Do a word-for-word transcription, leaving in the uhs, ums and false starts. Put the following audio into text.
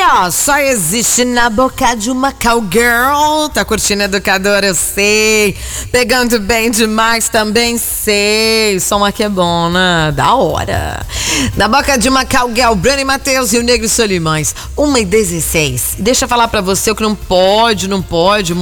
ó, só existe na boca de uma cowgirl. Tá curtindo Educadora, eu sei. Pegando bem demais também, sei. Som aqui é bom, né? Da hora. Na boca de uma cowgirl, Brani Matheus e o Negro Solimões. uma e dezesseis. Deixa eu falar pra você o que não pode, não pode.